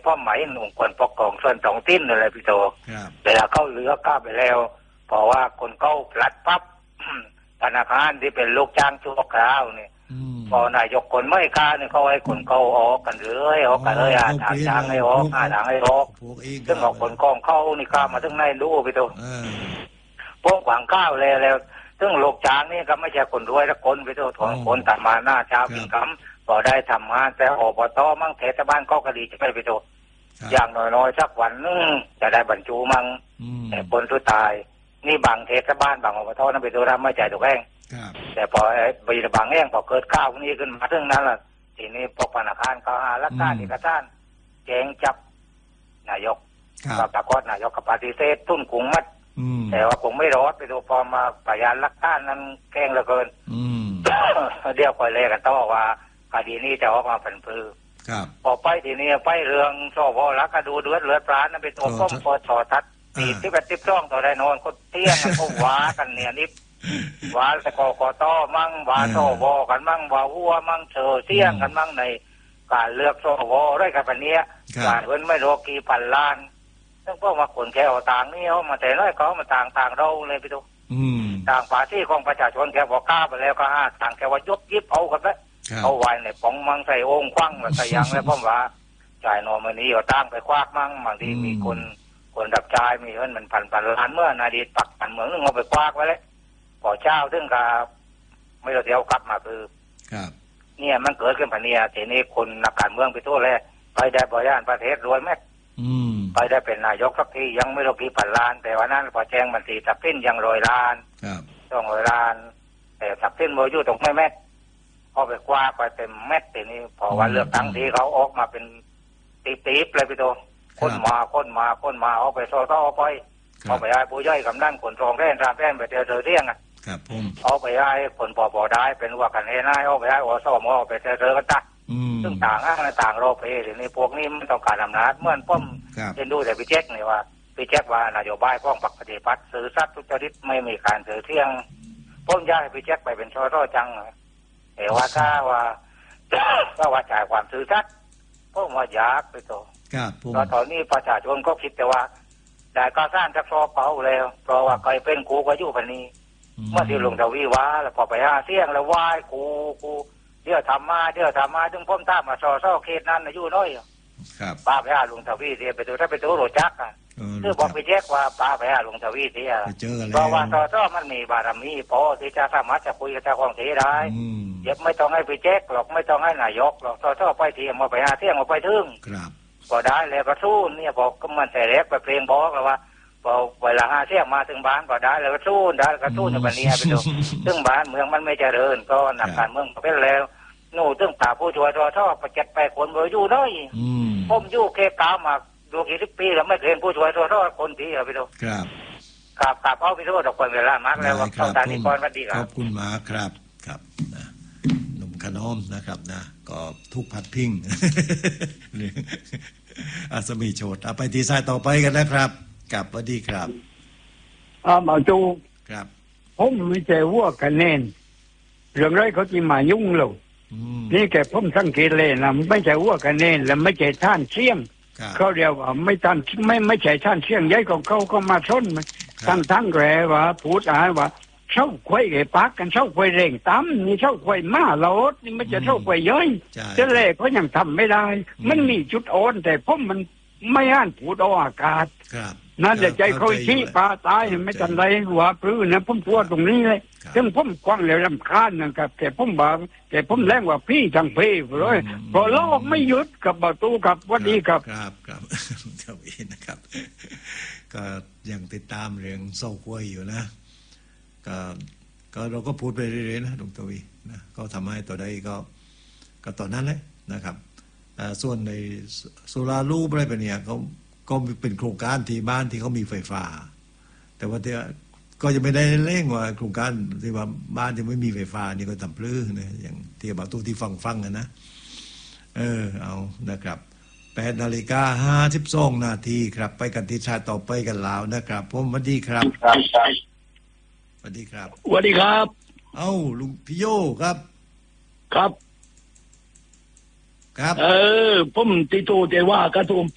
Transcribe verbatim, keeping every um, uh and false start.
พ่อไหมองค์กรปกครองส่วนท้องถิ่นอะไรพี่โตเวลาเข้าเรือก้าไปแล้วเพราะว่าคนเข้าพลัดปั๊บ ธนาคารที่เป็นลูกจ้างชั่วคราวเนี่ยพอนายกคนไม่กล้าเนี่ยเขาให้คนเข้าออกกันเรื่อยออกกันเลยอ่ะทางจ้างให้ออกทางให้ออกซึ่งออกคนกองเข้านี่ข้ามาถึงในรู้พี่โตพวกขวางข้าวเลยแล้วซึ่งลูกจ้างนี่ก็ไม่ใช่คนรวยละคนพี่โตถอนคนตัดมาหน้าเช้ากินคำพอได้ทำงานแต่อบตมั่งเทศบาลก็คดีจะไปพี่โตอย่างน้อยๆสักวันนึงจะได้บรรจุมั่งแต่คนสุดท้ายนี่บางเทศบาลบางอบตนั่นไปดูทำไม่ใจถูกแห้งแต่พอไปบางแห้งพอเกิดข้าวนี้ขึ้นมาเรื่องนั้นล่ะทีนี้พวกธนาคารเขาหาลักษณะเอกสารแจ้งจับนายกกับตะกอดนายกกับปฏิเสธทุ่นกุ้งมัดแต่ว่าผมไม่รอดไปดูพอมาพยานลักษณะนั้นแกล้งเหลือเกินเดี๋ยวคอยเล่กันต่อว่าคดีนี้จะออกมาเป็นพือพอไปทีนี้ไปเรื่องโซ่พอรักก็ดูเดือดเลือดปราณนั่นเป็นตัวป้อมปอชอทัดตีที่แบบติ๊บช่องต่อได้นอนก็เตี้ยงก็ว้ากันเนี่ยนิบว้าแต่กอกอต้อมั่งว้าโซ่วอกันมั่งว้าหัวมั่งเชอเตี้ยงกันมั่งในการเลือกโซ่วอได้กันแบบนี้การเว้นไม่รู้กี่พันล้านซึ่งพวกมาขนแค่เอาต่างนี่เขามาแต่น้อยเขามาต่างต่างเราเลยไปดูต่างป่าที่ของประชาชนแค่บอกกล้าไปแล้วก็ห้าต่างแค่ว่ายกยิบเอากันแล้วเอาไว้ในป๋องมังใส่โอ่งคว้างแล้วใส่ยังแล้วพ่อว่าจ่ายนอมันนี้เอาตั้งไปควักมั่งบางทีมีคนคนดับจ่ายมีเงินมันพันพันล้านเมื่อนาดีปักพันเหมืองนึงเอาไปควักไว้แล้วพอเจ้าซึ่งกับไม่เราเที่ยวกลับมาคือเนี่ยมันเกิดขึ้นพันเนี่ยทีนี้คนนักการเมืองไปทั่วเลยไปได้บริหารประเทศรวยไหมไปได้เป็นนายกสักทียังไม่รู้กี่พันล้านแต่ว่านั้นพอแจ้งบัญชีทรัพย์สินยังร้อยล้านต้องร้อยล้านแต่ทรัพย์สินโมยุตรงไม่แม่พอไปคว้าไปเต็มเม็ดทีนี้พอวันเลือกตั้งทีเขาออกมาเป็นตีบๆเลยพี่โตคนมาคนมาคนมาเอาไปโซ่ต่อไปเอาไปให้ผู้ย่อยกำนันขนทองแท่นรามแท่นไปเจอเจอเที่ยงอ่ะเอาไปให้คนปอปอได้เป็นว่ากันเฮน่าเอาไปให้อสมเอาไปเจอเจอกันจ้ะซึ่งต่างอ่ะต่างโรเพทีนี้พวกนี้ไม่ต้องการอำนาจเมื่อป้อมเห็นดูแต่พี่แจ็คนี่ว่าพี่แจ็คว่านโยบายป้องปักปฏิพัฒน์สื่อสัตย์ทุจริตไม่มีการเสือเที่ยงป้อมย้ายพี่แจ็คไปเป็นชอร่อจังแต่ว่าถ้าว่าก็ว่าจ่ายความซื้อสัตย์เพราะว่ายากไปโตตอนตอนนี้ประชาชนก็คิดแต่ว่าได้ก็สร้างจักรซอเปล่าแล้วเพราะว่าใครเป็นครูก็อยู่พันนี้เมื่อที่ลงทวีว้าแล้วพอไปหาเสี่ยงแล้วไหว้ครูครูเดี๋ยวทำมาเดี๋ยวทำมาถึงพ่มตามมาซอซ่อเขตนั้นอายุน้อยป้าไปหาลุงทวีเสียไปดูถ้าไปดูโรจักอ่ะคือบอกไปแจ้งว่าป้าไปหาลุงทวีเสียเพราะว่าซอซ่อมันมีบารมีพอที่จะสามารถจะคุยกับเจ้าของเสียได้เย็บไม่ต้องให้ไปแจ้งหรอกไม่ต้องให้นายกหรอกซอซ่อไปเทียมมาไปหาเสี่ยงมาไปถึงก็ได้แล้วก็สู้เนี่ยบอกก็มันแต่เล็กไปเพลงบอกแล้วว่าพอเวลาหาเสี่ยงมาถึงบ้านก็ได้แล้วก็สู้ได้ก็สู้ในวันนี้ไปดูซึ่งบ้านเมืองมันไม่เจริญก็หนักการเมืองเป็นแล้วนู่ตึงตาผู้ช่วยทอท่อประจัดไปคนบ่อยู่น้อยผมอยู่แค่กาวมาดูกี่สิบปีแล้วไม่เคยผู้ช่วยทอท่อคนที่เอาไปดูครับครับครับเอาไปดูดอกคนเวลามากแล้วว่าต้องการนิพนธ์วันดีครับขอบคุณมากครับครับนะหนุ่มขนมนะครับนะก็ทุกพัดพิงอาสมีโชดเอาไปทีสายต่อไปกันนะครับกลับสวัสดีครับอ่ามาจูครับผมไม่ใจว่ากันแน่นเรื่องไรเขาจะมายุ่งเรานี่แกผมสังเกตเลยนะไม่ใช่ว่ากันแน่นและไม่ใช่ท่านเชี่ยงเขาเดียวว่าไม่ท่านไม่ไม่ใช่ท่านเชี่ยงย้ายของเขาก็มาชนทั้งทั้งแกว่าพูดอ่านว่าเช่าควยไอ้ปักกันเช่าควยเร่งตั้มนี่เช่าควยมาเราอดนี่มันจะเช่าควยย้อยจะเล่เขายังทำไม่ได้มันมีจุดอ่อนแต่ผมมันไม่อ่านพูดออกอากาศนั่นจะใจเขาชี้ปลาตายไม่ทันไรหัวปลื้นะผมกลัวตรงนี้เลยซึ่งผมกว้างแล้วรำคาญนะครับแต่ผมบอกแต่ผมแรงว่าพี่ทางพี่เลยพอโลกไม่หยุดกับประตูกับวันดีครับครับครับเจ้าอีนะครับก็ยังติดตามเรื่องเศร้าควยอยู่นะก็ก็เราก็พูดไปเรื่อยๆนะดงตวีนะก็ทำให้ตัวใดก็ก็ตอนนั้นแหละนะครับแต่ส่วนในโซลารูปอะไรแบบนี้เขาก็เป็นโครงการที่บ้านที่เขามีไฟฟ้าแต่ว่าที่ก็จะไม่ได้เร่งว่าโครงการที่ว่าบ้านที่ไม่มีไฟฟ้านี่ก็ทำพลื้อนะอย่างที่บางตัวที่ฟังฟังกันนะเออเอานะครับแปดนาฬิกาห้าสิบสองนาทีครับไปกันที่ชาติต่อไปกันแล้วนะครับผมสวัสดีครับสวัสดีครับสวัสดีครับเอ้าลุงพี่โยครับครับครับเออผมติโตแต่ว่ากระทรวง